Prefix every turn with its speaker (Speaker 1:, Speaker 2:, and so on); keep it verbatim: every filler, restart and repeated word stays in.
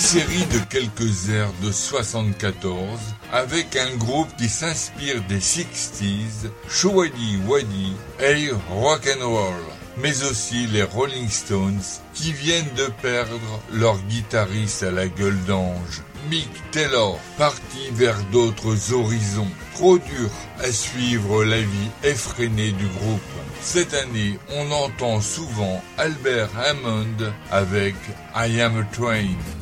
Speaker 1: série de quelques airs de soixante-quatorze avec un groupe qui s'inspire des sixties, Showaddy Waddy et Rock'n'Roll, mais aussi les Rolling Stones qui viennent de perdre leur guitariste à la gueule d'ange, Mick Taylor, parti vers d'autres horizons. Trop dur à suivre la vie effrénée du groupe. Cette année, on entend souvent Albert Hammond avec I Am a Train.